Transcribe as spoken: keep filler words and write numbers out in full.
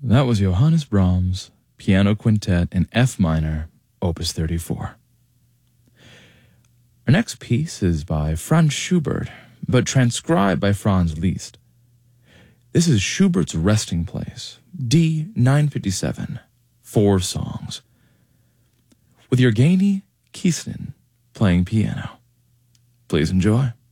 That was Johannes Brahms, Piano Quintet in F minor, Opus thirty-four. Our next piece is by Franz Schubert, but transcribed by Franz Liszt. This is Schubert's Resting Place, D nine fifty-seven, four songs, with Yevgeny Kisnin playing piano. Please enjoy.